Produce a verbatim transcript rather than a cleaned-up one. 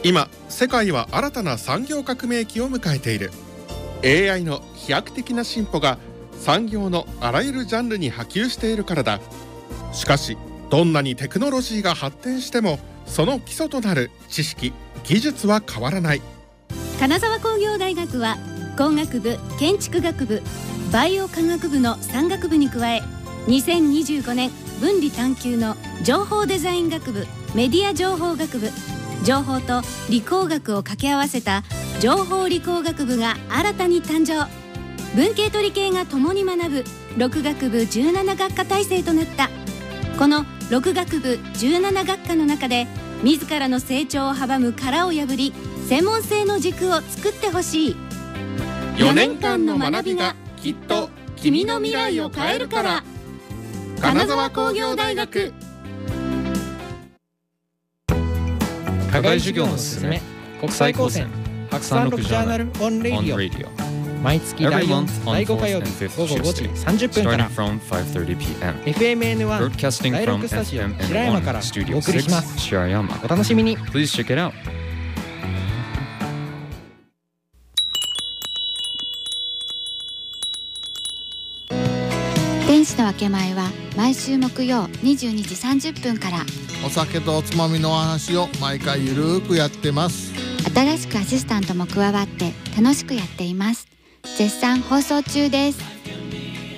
今世界は新たな産業革命期を迎えている。 エーアイ の飛躍的な進歩が産業のあらゆるジャンルに波及しているからだ。しかしどんなにテクノロジーが発展してもその基礎となる知識・技術は変わらない。 金沢工業大学は工学部、建築学部、バイオ科学部のさん学部に加え、にせんにじゅうごねん分離探究の情報デザイン学部、メディア情報学部、情報と理工学を掛け合わせた情報理工学部が新たに誕生。文系と理系が共に学ぶろく学部じゅうなな学科体制となった。このろく学部じゅうなな学科の中で自らの成長を阻む殻を破り、専門性の軸を作ってほしい。 よねんかんの学びがきっと君の未来を変えるから。金沢工業大学。 課外授業のすすめ、国際高専白山六ジャーナルオンレディオ。毎月だいよん、だいご火曜日午後ごじさんじゅっぷんから エフエムエヌワン だいろくスタジオ白山からお送りします。お楽しみに。 天使の分け前は毎週木曜にじゅうにじさんじゅっぷんから。 お酒とおつまみのお話を毎回ゆるーくやってます。 新しくアシスタントも加わって楽しくやっています。絶賛放送中です。